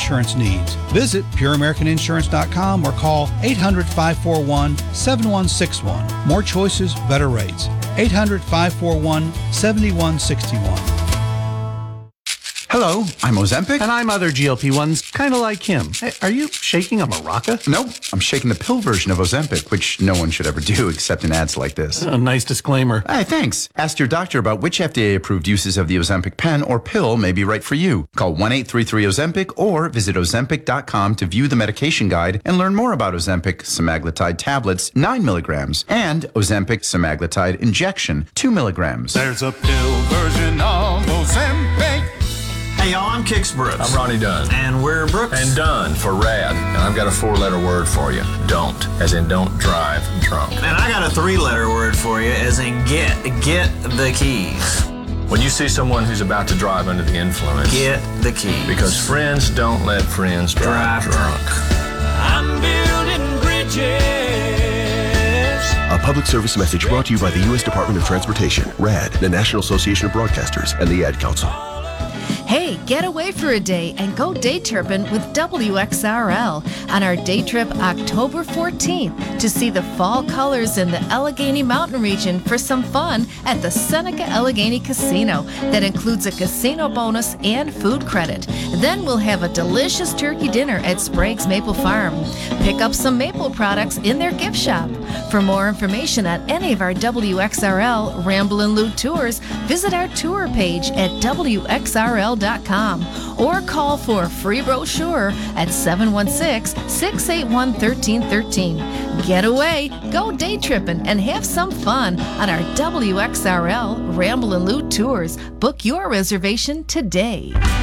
insurance needs. Visit pureamericaninsurance.com or call 800-541-7161. More choices, better rates. 800-541-7161. Hello, I'm Ozempic. And I'm other GLP-1s, kind of like him. Hey, are you shaking a maraca? No, I'm shaking the pill version of Ozempic, which no one should ever do except in ads like this. A nice disclaimer. Hey, thanks. Ask your doctor about which FDA-approved uses of the Ozempic pen or pill may be right for you. Call 1-833-OZEMPIC or visit Ozempic.com to view the medication guide and learn more about Ozempic semaglutide tablets, 9 milligrams, and Ozempic semaglutide injection, 2 milligrams. There's a pill version of Ozempic. Hey y'all, I'm Kix Brooks. I'm Ronnie Dunn. And we're Brooks. And Dunn for rad. And I've got a 4-letter word for you. Don't. As in don't drive drunk. And I got a 3-letter word for you, as in get the keys. When you see someone who's about to drive under the influence, get the keys. Because friends don't let friends drive drunk. I'm building bridges. A public service message brought to you by the U.S. Department of Transportation, RAD, the National Association of Broadcasters, and the Ad Council. Hey, get away for a day and go day tripping with WXRL on our day trip October 14th to see the fall colors in the Allegheny Mountain region for some fun at the Seneca Allegheny Casino. That includes a casino bonus and food credit. Then we'll have a delicious turkey dinner at Sprague's Maple Farm. Pick up some maple products in their gift shop. For more information on any of our WXRL Ramble and Loot tours, visit our tour page at WXRL.com or call for a free brochure at 716-681-1313. Get away, go day tripping, and have some fun on our WXRL Ramble and Loot tours. Book your reservation today.